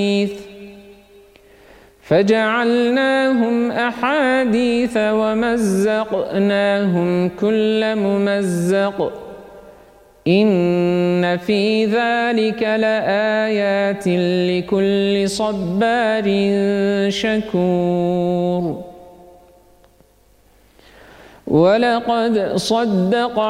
فجعلناهم أحاديث ومزقناهم كل ممزق إن في ذلك لآيات لكل صبار شكور ولقد صدق